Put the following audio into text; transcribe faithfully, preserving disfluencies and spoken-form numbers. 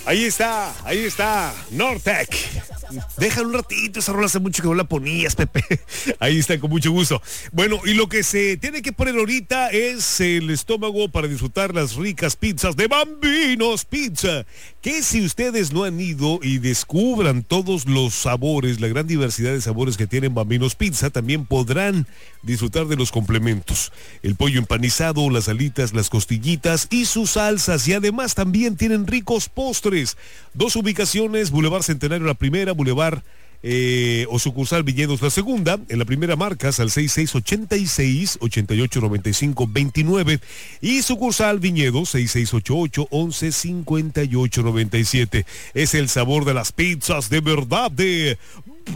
Ahí está, ahí está, Nortec. Déjalo un ratito, esa rola hace mucho que no la ponías, Pepe. Ahí está, con mucho gusto. Bueno, y lo que se tiene que poner ahorita es el estómago para disfrutar las ricas pizzas de Bambinos Pizza. Que si ustedes no han ido y descubran todos los sabores, la gran diversidad de sabores que tienen Bambinos Pizza, también podrán disfrutar de los complementos. El pollo empanizado, las alitas, las costillitas y sus salsas. Y además también tienen ricos postres. Dos ubicaciones, Boulevard Centenario la primera, Boulevard eh, o sucursal Viñedos la segunda. En la primera marcas al seis seis ocho seis, ocho ocho nueve cinco dos nueve y sucursal Viñedos seis seis ocho ocho, once cincuenta y ocho noventa y siete. Es el sabor de las pizzas de verdad de